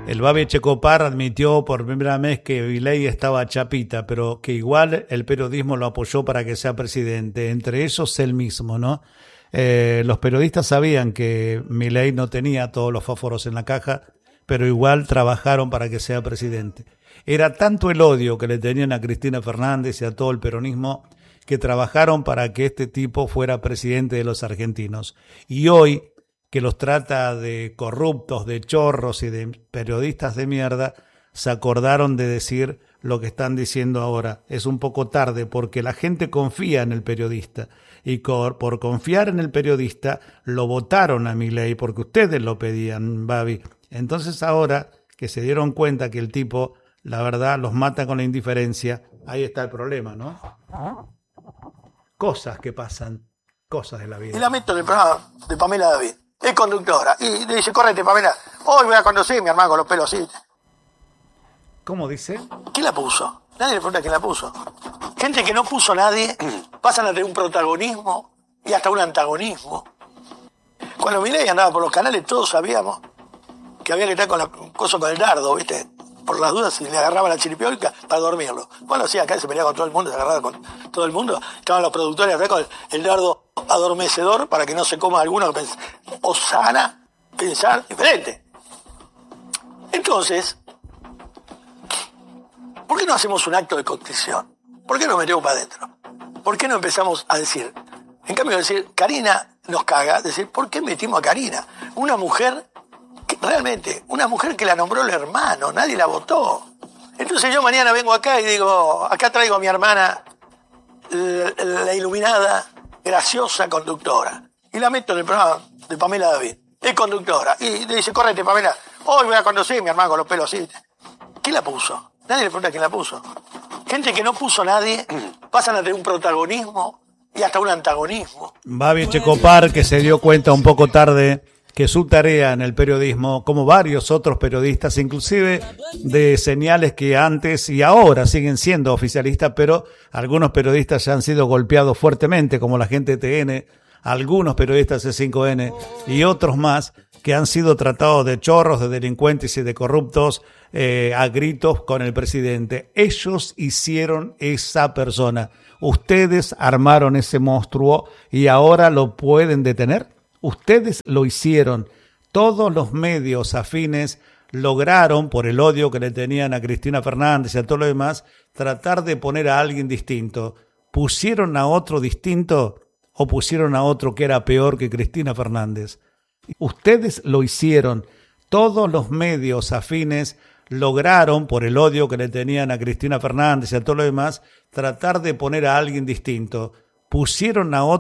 El Babi Checopar admitió por primera vez que Milei estaba chapita, pero que igual el periodismo lo apoyó para que sea presidente, entre ellos él mismo, ¿no? Los periodistas sabían que Milei no tenía todos los fósforos en la caja, pero igual trabajaron para que sea presidente. Era tanto el odio que le tenían a Cristina Fernández y a todo el peronismo que trabajaron para que este tipo fuera presidente de los argentinos. Y hoy, que los trata de corruptos, de chorros y de periodistas de mierda, se acordaron de decir lo que están diciendo ahora. Es un poco tarde porque la gente confía en el periodista y por confiar en el periodista lo votaron a Milei porque ustedes lo pedían, Babi. Entonces ahora que se dieron cuenta que el tipo, la verdad, los mata con la indiferencia, ahí está el problema, ¿no? Cosas que pasan, cosas de la vida. Y la meto en el programa de Pamela David. Es conductora. Y le dice, correte, Pamela. Hoy voy a conducir, mi hermano, con los pelos así. ¿Cómo dice? ¿Quién la puso? Nadie le pregunta quién la puso. Gente que no puso nadie pasan a tener un protagonismo y hasta un antagonismo. Cuando Milei andaba por los canales, todos sabíamos que había que estar con con el dardo, ¿viste? Por las dudas, si le agarraba la chiripiolca para dormirlo. Bueno, sí, acá se peleaba con todo el mundo, se agarraba con todo el mundo. Estaban los productores acá con el dardo adormecedor para que no se coma alguno que osana pensar diferente. Entonces, ¿por qué no hacemos un acto de contrición? ¿Por qué no metemos para adentro? ¿Por qué no empezamos a decir? En cambio de decir, Karina nos caga, decir, ¿por qué metimos a Karina? Una mujer, realmente, una mujer que la nombró el hermano, nadie la votó. Entonces yo mañana vengo acá y digo, acá traigo a mi hermana, la iluminada, graciosa conductora. Y la meto en el programa de Pamela David. Es conductora. Y le dice, correte, Pamela. Hoy voy a conducir, mi hermano, con los pelos así. ¿Quién la puso? Nadie le pregunta quién la puso. Gente que no puso nadie pasan a tener un protagonismo y hasta un antagonismo. Babi Checopar, que se dio cuenta un poco tarde que su tarea en el periodismo, como varios otros periodistas, inclusive de señales que antes y ahora siguen siendo oficialistas, pero algunos periodistas ya han sido golpeados fuertemente, como la gente de TN, algunos periodistas de C5N y otros más que han sido tratados de chorros, de delincuentes y de corruptos a gritos con el presidente. Ellos hicieron esa persona. Ustedes armaron ese monstruo y ahora lo pueden detener. Ustedes lo hicieron. Todos los medios afines lograron, por el odio que le tenían a Cristina Fernández y a todo lo demás, tratar de poner a alguien distinto. ¿Pusieron a otro distinto o pusieron a otro que era peor que Cristina Fernández? Ustedes lo hicieron. Todos los medios afines lograron, por el odio que le tenían a Cristina Fernández y a todo lo demás, tratar de poner a alguien distinto. Pusieron a otro